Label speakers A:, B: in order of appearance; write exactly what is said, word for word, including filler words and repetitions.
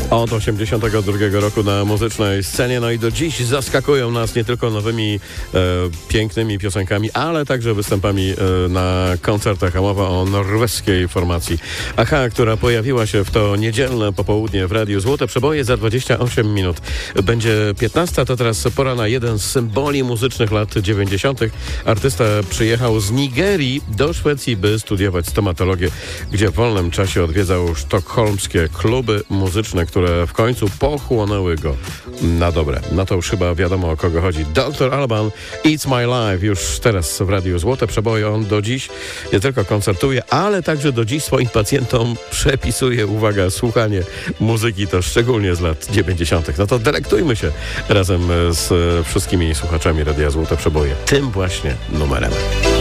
A: Od osiemdziesiątego drugiego roku na muzycznej scenie, no i do dziś zaskakują nas nie tylko nowymi e, pięknymi piosenkami, ale także występami e, na koncertach. A mowa o norweskiej formacji Aha, która pojawiła się w to niedzielne popołudnie w Radiu Złote Przeboje za dwadzieścia osiem minut. Będzie piętnasta, to teraz pora na jeden z symboli muzycznych lat dziewięćdziesiątych. Artysta przyjechał z Nigerii do Szwecji, by studiować stomatologię, gdzie w wolnym czasie odwiedzał sztokholmskie kluby muzyczne, które w końcu pochłonęły go na dobre. No to już chyba wiadomo, o kogo chodzi. doktor Alban, It's My Life, już teraz w Radiu Złote Przeboje. On do dziś nie tylko koncertuje, ale także do dziś swoim pacjentom przepisuje, uwaga, słuchanie muzyki, to szczególnie z lat dziewięćdziesiątych. No to delektujmy się razem z wszystkimi słuchaczami Radia Złote Przeboje tym właśnie numerem.